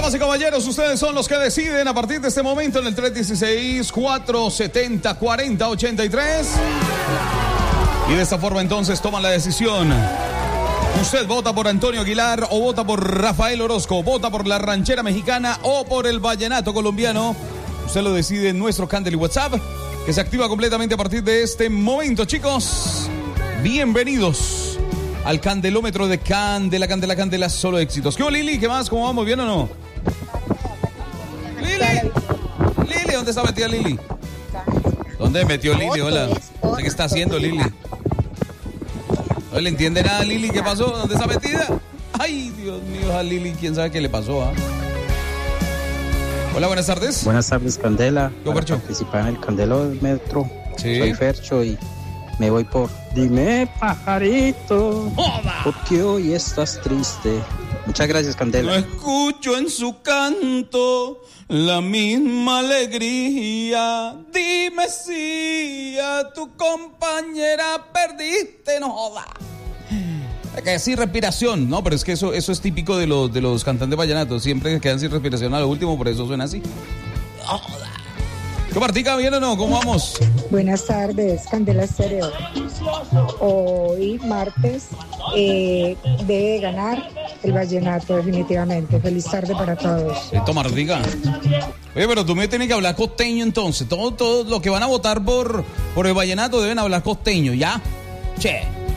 Damas y caballeros, ustedes son los que deciden a partir de este momento en el 316-470-4083. Y de esta forma entonces toman la decisión. Usted vota por Antonio Aguilar o vota por Rafael Orozco, vota por la ranchera mexicana o por el vallenato colombiano. Usted lo decide en nuestro Candela y WhatsApp, que se activa completamente a partir de este momento, chicos. Bienvenidos al candelómetro de Candela, solo éxitos. ¿Qué hubo, Lili? ¿Qué más? ¿Cómo vamos? ¿Bien o no? Lili, ¿dónde está metida Lili? ¿Dónde metió Lili? Hola. ¿Qué está haciendo Lili? ¿No le entiende nada a Lili? ¿Qué pasó? ¿Dónde está metida? Ay, Dios mío, a Lili, quién sabe qué le pasó. Hola, buenas tardes. Buenas tardes, Candela. Yo, para participar en el candelómetro. Sí. Soy Fercho y me voy por Dime, pajarito, porque hoy estás triste. Muchas gracias, Candela. No escucho en su canto la misma alegría. Dime si a tu compañera perdiste, no joda. Hay que decir respiración, no, pero es que eso es típico de los cantantes vallenatos. Siempre quedan sin respiración a lo último, por eso suena así. No joda. ¿Qué Martica, bien o no? ¿Cómo vamos? Buenas tardes, Candela Estéreo. Hoy martes debe ganar el vallenato definitivamente. Feliz tarde para todos. Toma, Martica. Oye, pero tú me tienes que hablar costeño entonces. Todos los que van a votar por el vallenato deben hablar costeño, ¿ya? Che.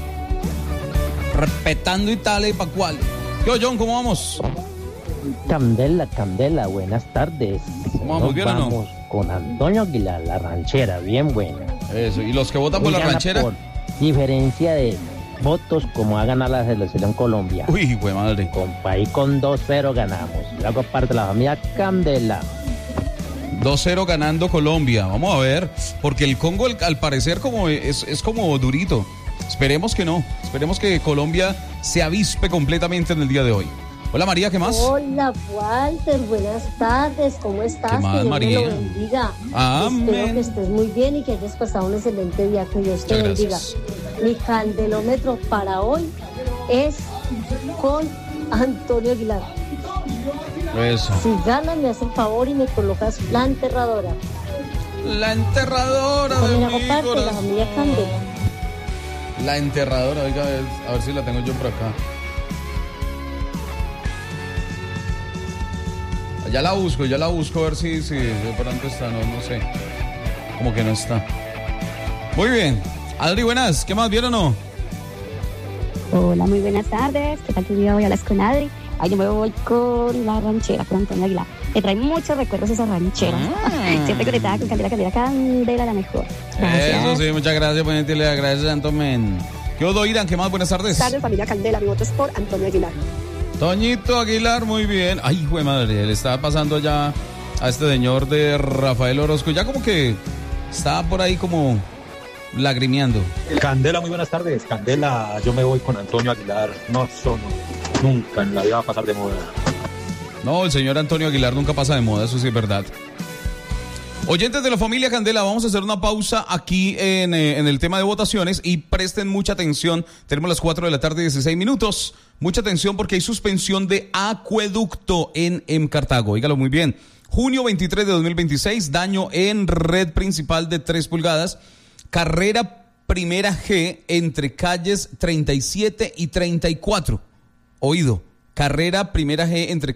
Respetando y tal y pa' cual. ¿Qué, John? ¿Cómo vamos? Candela, buenas tardes. ¿Cómo vamos? ¿Bien o no? Vamos con Antonio Aguilar, la ranchera, bien buena. Eso, ¿y los que votan por la ranchera? Por diferencia de votos, como ha ganado la selección Colombia. Uy, güey, madre. Con país con 2-0 ganamos. Yo hago parte de la familia Candela. 2-0 ganando Colombia. Vamos a ver, porque el Congo al parecer como es como durito. Esperemos que no. Esperemos que Colombia se avispe completamente en el día de hoy. Hola, María, ¿qué más? Hola, Walter, buenas tardes, ¿cómo estás? ¿Qué más, que Dios María? me lo bendiga. Amén. Espero que estés muy bien y que hayas pasado un excelente día, que Dios te bendiga. Mi candelómetro para hoy es con Antonio Aguilar. Eso. Si ganas, me haces favor y me colocas la enterradora. La enterradora de También hago mi parte de la corazón. familia Candela. La enterradora, oiga, a ver si la tengo yo por acá. Ya la busco, a ver si de pronto está, no sé. Como que no está. Muy bien. Adri, buenas, ¿qué más, bien o no? Hola, muy buenas tardes. ¿Qué tal tu día? Hoy hablas con Adri. Ay, yo me voy con la ranchera, con Antonio Aguilar. Me trae muchos recuerdos esa ranchera. Siempre conectada con Candela, la mejor. Gracias. Eso sí, muchas gracias, ponente, le agradezco tanto, men. ¿Qué odo, Irán? ¿Qué más? Buenas tardes. Buenas tardes, familia Candela. Mi voto es por Antonio Aguilar. Toñito Aguilar, muy bien. Ay, hijo de madre, le estaba pasando ya a este señor de Rafael Orozco. Ya como que estaba por ahí como lagrimeando. Candela, muy buenas tardes. Candela, yo me voy con Antonio Aguilar. Nunca en la vida va a pasar de moda. No, el señor Antonio Aguilar nunca pasa de moda, eso sí es verdad. Oyentes de la familia Candela, vamos a hacer una pausa aquí en el tema de votaciones y presten mucha atención. Tenemos las 4 de la tarde, 16 minutos. Mucha atención porque hay suspensión de acueducto en Cartago. Dígalo muy bien. Junio 23 de 2026, daño en red principal de 3 pulgadas. Carrera Primera G entre calles 37 y 34. Oído, carrera Primera G entre